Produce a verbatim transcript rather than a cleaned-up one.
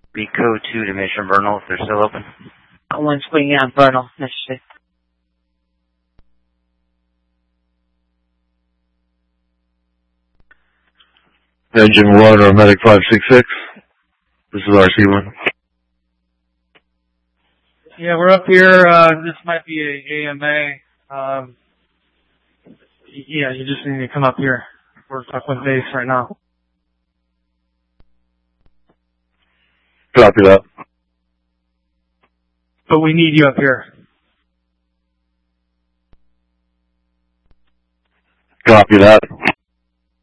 Be code two to Mission Vernal if they're still open. One swing on Vernal, Michigan. Engine one or Medic five six six. This is R C one. Yeah, we're up here. Uh, this might be a A M A. Um, yeah, you just need to come up here. We're stuck with base right now. Copy that. But we need you up here. Copy that.